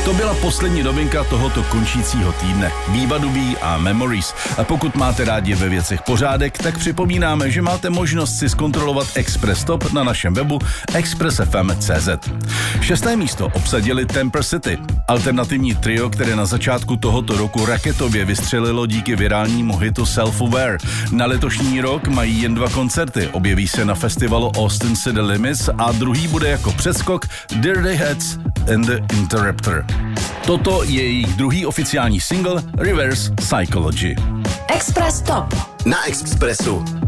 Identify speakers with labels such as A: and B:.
A: To byla poslední novinka tohoto končícího týdne. Viva Dubí a Memories. A pokud máte rádi ve věcech pořádek, tak připomínáme, že máte možnost si zkontrolovat Express Top na našem webu expressfm.cz. 6. místo obsadili Temper City, alternativní trio, které na začátku tohoto roku raketově vystřelilo díky virálnímu hitu Self-Aware. Na letošní rok mají jen 2 koncerty, objeví se na festivalu Austin City Limits a druhý bude jako předskok Dirty Heads and the Interrupter. Toto je jejich druhý oficiální single Reverse Psychology.
B: Express Top
C: na Expressu.